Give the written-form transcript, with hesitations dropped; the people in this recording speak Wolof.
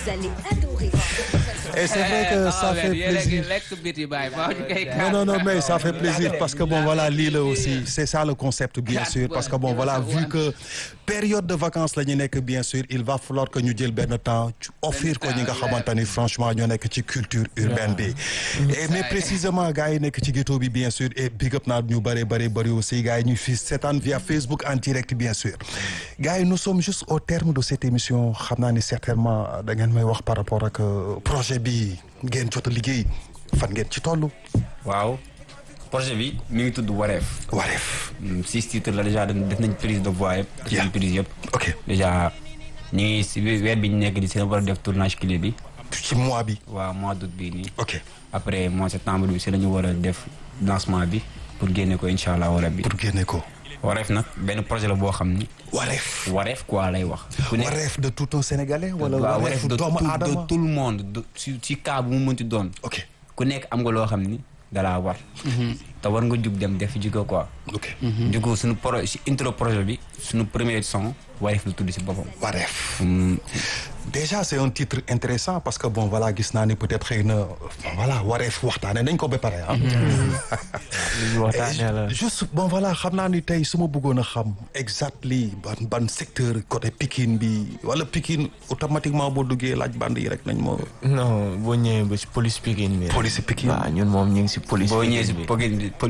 allez adorer. Et c'est vrai que ça fait plaisir. Non, mais ça fait plaisir parce que bon, voilà, lii la aussi, c'est ça le concept, bien sûr. Parce que bon, voilà, vu que période de vacances la ñu nekk, bien sûr, il va falloir que ñu jël benn temps offrir ko ñi nga xamante ni franchement ñoo nekk ci culture urbaine bi. Et mais précisément gars yi nekk ci ghetto bi, bien sûr, et big up naa ñu bëri aussi gars yi ñu fi seetaan via Facebook en direct, bien sûr. Gars yi, nous sommes juste au terme de cette émission. Xam naa ni certainement da ngeen may wax par rapport ak projet bi ngeen jot a liggéey fan ngeen ci tollu. waaw projet bi mi ngi tudd Wareef. 6 titres la déjà def nañ prise de voix yëpp. def nañ prise yëpp. ok déjà ñu ngi si weer bi ñu nekk di seen war a def tournage clip bi. ci mois bi. waaw mois d'août bii nii. ok après mois septembre bi si la ñu war a def lancement bi pour génne ko incha allah rabbi. pour génne ko. Wareef nag benn projet la boo xam ni. Wareef quoi lay wax. Wareef de tout un Sénégalais wala wareef de doomu aadama de tout le monde ci cas bu mu mënti doon. ok ku nekk am nga loo xam ni dalaa war. te war nga jug dem def ji ko quoi. ok du coup suñu si intro projet bi suñu premier son Wareef la tudd si boppam. Wareef. Déjà c'est un titre intéressant parce que bon voilà gis naa ni peut-être xëy na voilà Wareef waxtaane nañ ko ba pare ah. juste bon voilà xam naa ni tey su ma bëggoon a xam exactly ban secteur côté Pikine bi wala Pikine automatiquement boo duggee laaj band yi rek nañ ma. non boo ñëwee ba si police Pikine bi. police Pikine waaw ñun moom ñu ngi si police. boo ñëwee si Pikine bi